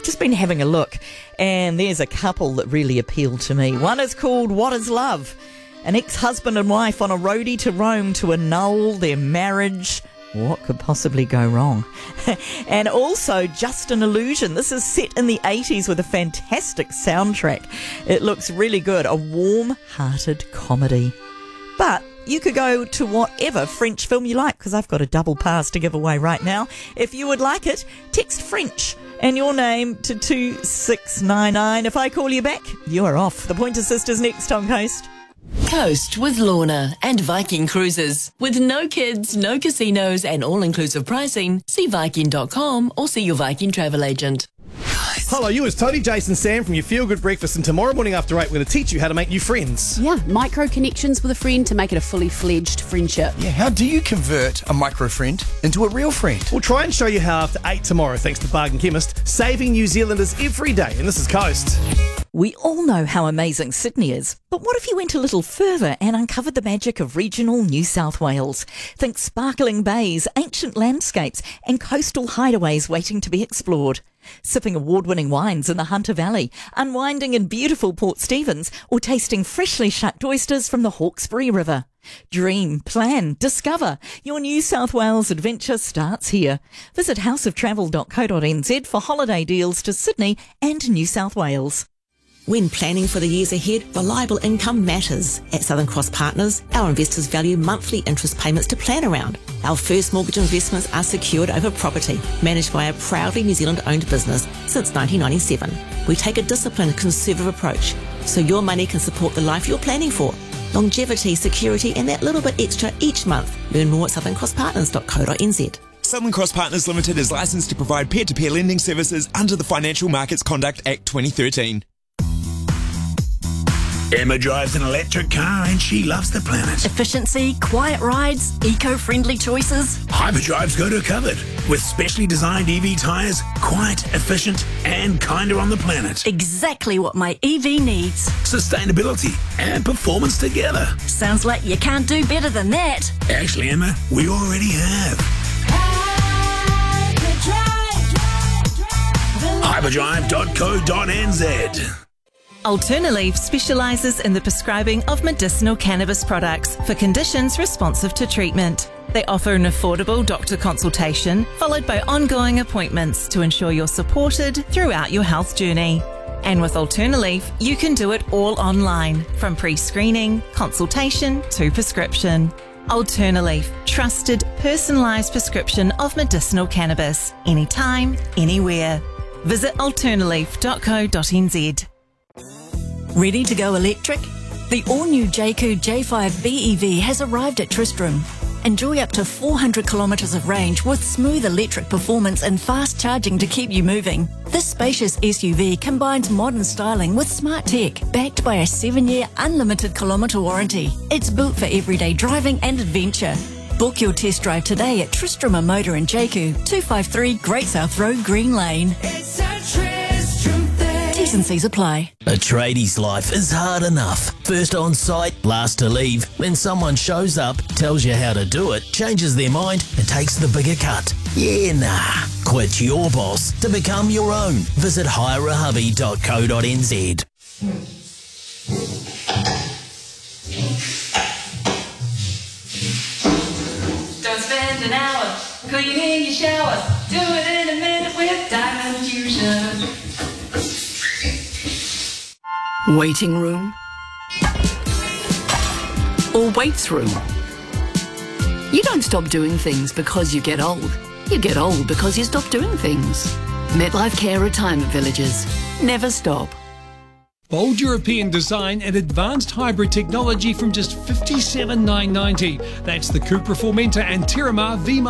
just been having a look, and there's a couple that really appealed to me. One is called What Is Love? An ex-husband and wife on a roadie to Rome to annul their marriage. What could possibly go wrong? And also Just an Illusion. This is set in the 80s with a fantastic soundtrack. It looks really good. A warm-hearted comedy. But you could go to whatever French film you like, because I've got a double pass to give away right now. If you would like it, text French and your name to 2699. If I call you back, you are off. The Pointer Sisters next on Coast. Coast with Lorna and Viking Cruises. With no kids, no casinos and all-inclusive pricing, see Viking.com or see your Viking travel agent. Hello, you. It's Tony, Jason, Sam from your Feel Good Breakfast, and tomorrow morning after 8 we're going to teach you how to make new friends. Yeah, micro connections with a friend to make it a fully fledged friendship. Yeah, how do you convert a micro friend into a real friend? We'll try and show you how after 8 tomorrow, thanks to Bargain Chemist, saving New Zealanders every day. And this is Coast. We all know how amazing Sydney is, but what if you went a little further and uncovered the magic of regional New South Wales? Think sparkling bays, ancient landscapes and coastal hideaways waiting to be explored. Sipping award-winning wines in the Hunter Valley, unwinding in beautiful Port Stephens, or tasting freshly shucked oysters from the Hawkesbury River. Dream, plan, discover. Your New South Wales adventure starts here. Visit houseoftravel.co.nz for holiday deals to Sydney and New South Wales. When planning for the years ahead, reliable income matters. At Southern Cross Partners, our investors value monthly interest payments to plan around. Our first mortgage investments are secured over property, managed by a proudly New Zealand-owned business since 1997. We take a disciplined, conservative approach, so your money can support the life you're planning for. Longevity, security, and that little bit extra each month. Learn more at southerncrosspartners.co.nz. Southern Cross Partners Limited is licensed to provide peer-to-peer lending services under the Financial Markets Conduct Act 2013. Emma drives an electric car and she loves the planet. Efficiency, quiet rides, eco-friendly choices. Hyperdrive's got her covered with specially designed EV tyres, quiet, efficient and kinder on the planet. Exactly what my EV needs. Sustainability and performance together. Sounds like you can't do better than that. Actually, Emma, we already have. Hyperdrive.co.nz. Alternaleaf specialises in the prescribing of medicinal cannabis products for conditions responsive to treatment. They offer an affordable doctor consultation followed by ongoing appointments to ensure you're supported throughout your health journey. And with Alternaleaf, you can do it all online, from pre-screening, consultation to prescription. Alternaleaf, trusted, personalised prescription of medicinal cannabis, anytime, anywhere. Visit alternaleaf.co.nz. Ready to go electric? The all-new Jayco J5 BEV has arrived at Tristram. Enjoy up to 400 kilometres of range with smooth electric performance and fast charging to keep you moving. This spacious SUV combines modern styling with smart tech, backed by a 7-year unlimited kilometre warranty. It's built for everyday driving and adventure. Book your test drive today at Tristram Motor in Jayco, 253 Great South Road, Green Lane. It's a Tristram thing. T's and C's apply. A tradie's life is hard enough. First on site, last to leave. When someone shows up, tells you how to do it, changes their mind and takes the bigger cut. Yeah, nah. Quit your boss to become your own. Visit hireahubby.co.nz. Don't spend an hour cleaning your shower. Do it in a minute with Diamond Fusion. Waiting room or waits room. You don't stop doing things because you get old. You get old because you stop doing things. MetLife Care Retirement Villages. Never stop. Bold European design and advanced hybrid technology from just $57,990. That's the Cupra Formentor and Terramar V